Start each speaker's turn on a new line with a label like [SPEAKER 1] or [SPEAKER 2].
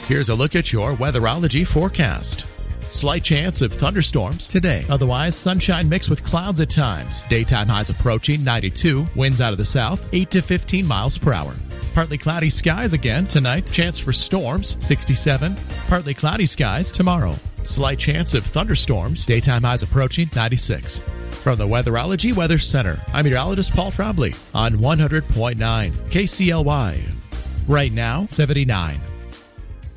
[SPEAKER 1] Here's a look at your weatherology forecast. Slight chance of thunderstorms today. Otherwise, sunshine mixed with clouds at times. Daytime highs approaching 92. Winds out of the south, 8 to 15 miles per hour. Partly cloudy skies again tonight. Chance for storms, 67. Partly cloudy skies tomorrow. Slight chance of thunderstorms. Daytime highs approaching 96. From the Weatherology Weather Center, I'm meteorologist Paul Frobley on 100.9 KCLY. Right now, 79.